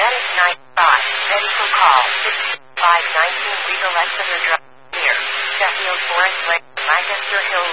Atlantic 95, ready for call, 6519 Regal Exeter Drive, near Sheffield Forest Lake, Lancaster Hill